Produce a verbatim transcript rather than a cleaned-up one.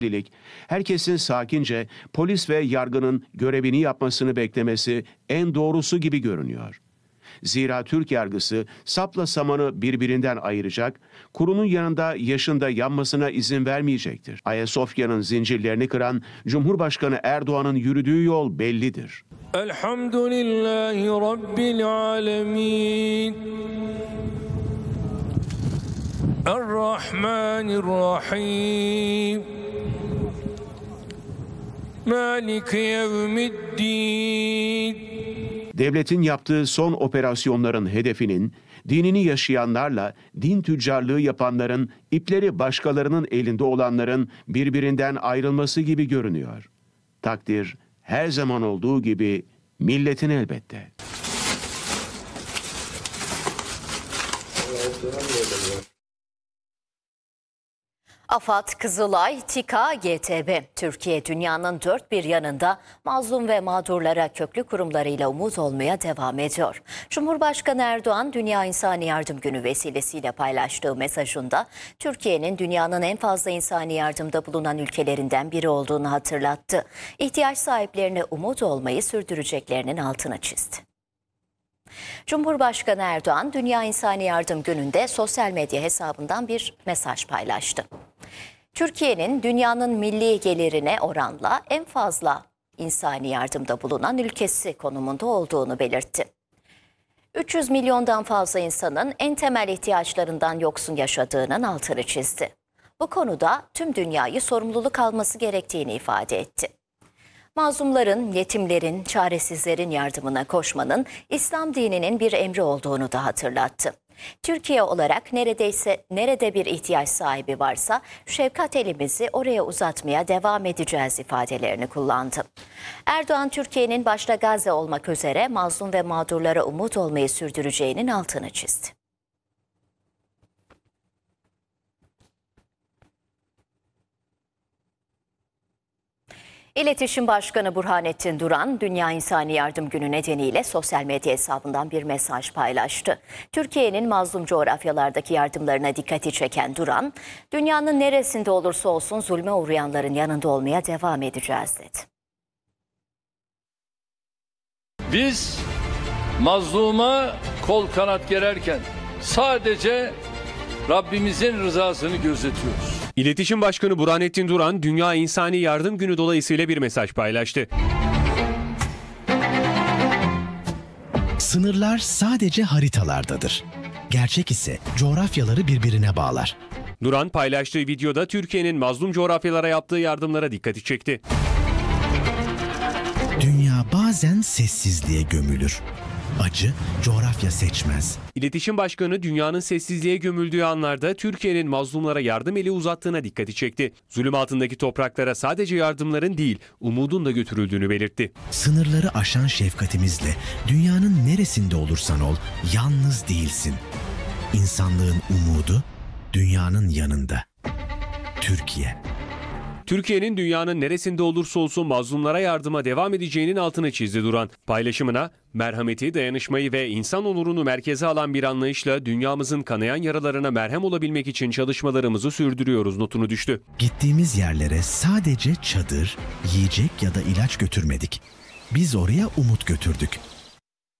Herkesin sakince polis ve yargının görevini yapmasını beklemesi en doğrusu gibi görünüyor. Zira Türk yargısı sapla samanı birbirinden ayıracak, kurunun yanında yaşında yanmasına izin vermeyecektir. Ayasofya'nın zincirlerini kıran Cumhurbaşkanı Erdoğan'ın yürüdüğü yol bellidir. Elhamdülillahi Rabbil alemin. Errahmanirrahim. Maliki yevmiddin. Devletin yaptığı son operasyonların hedefinin, dinini yaşayanlarla din tüccarlığı yapanların, ipleri başkalarının elinde olanların birbirinden ayrılması gibi görünüyor. Takdir her zaman olduğu gibi milletin elbette. AFAD, Kızılay, TİKA, G T B, Türkiye dünyanın dört bir yanında mazlum ve mağdurlara köklü kurumlarıyla umut olmaya devam ediyor. Cumhurbaşkanı Erdoğan, Dünya İnsani Yardım Günü vesilesiyle paylaştığı mesajında Türkiye'nin dünyanın en fazla insani yardımda bulunan ülkelerinden biri olduğunu hatırlattı. İhtiyaç sahiplerine umut olmayı sürdüreceklerinin altını çizdi. Cumhurbaşkanı Erdoğan, Dünya İnsani Yardım Günü'nde sosyal medya hesabından bir mesaj paylaştı. Türkiye'nin dünyanın milli gelirine oranla en fazla insani yardımda bulunan ülkesi konumunda olduğunu belirtti. üç yüz milyondan fazla insanın en temel ihtiyaçlarından yoksun yaşadığının altını çizdi. Bu konuda tüm dünyayı sorumluluk alması gerektiğini ifade etti. Mazlumların, yetimlerin, çaresizlerin yardımına koşmanın İslam dininin bir emri olduğunu da hatırlattı. Türkiye olarak neredeyse nerede bir ihtiyaç sahibi varsa şefkat elimizi oraya uzatmaya devam edeceğiz ifadelerini kullandı. Erdoğan, Türkiye'nin başta Gazze olmak üzere mazlum ve mağdurlara umut olmayı sürdüreceğinin altını çizdi. İletişim Başkanı Burhanettin Duran, Dünya İnsani Yardım Günü nedeniyle sosyal medya hesabından bir mesaj paylaştı. Türkiye'nin mazlum coğrafyalardaki yardımlarına dikkati çeken Duran, dünyanın neresinde olursa olsun zulme uğrayanların yanında olmaya devam edeceğiz dedi. Biz mazluma kol kanat gererken sadece Rabbimizin rızasını gözetiyoruz. İletişim Başkanı Burhanettin Duran, Dünya İnsani Yardım Günü dolayısıyla bir mesaj paylaştı. Sınırlar sadece haritalardadır. Gerçek ise coğrafyaları birbirine bağlar. Duran paylaştığı videoda Türkiye'nin mazlum coğrafyalara yaptığı yardımlara dikkati çekti. Dünya bazen sessizliğe gömülür. Acı coğrafya seçmez. İletişim Başkanı, dünyanın sessizliğe gömüldüğü anlarda Türkiye'nin mazlumlara yardım eli uzattığına dikkati çekti. Zulüm altındaki topraklara sadece yardımların değil, umudun da götürüldüğünü belirtti. Sınırları aşan şefkatimizle dünyanın neresinde olursan ol, yalnız değilsin. İnsanlığın umudu dünyanın yanında. Türkiye. Türkiye'nin dünyanın neresinde olursa olsun mazlumlara yardıma devam edeceğinin altını çizdi Duran. Paylaşımına, merhameti, dayanışmayı ve insan onurunu merkeze alan bir anlayışla dünyamızın kanayan yaralarına merhem olabilmek için çalışmalarımızı sürdürüyoruz notunu düştü. Gittiğimiz yerlere sadece çadır, yiyecek ya da ilaç götürmedik. Biz oraya umut götürdük.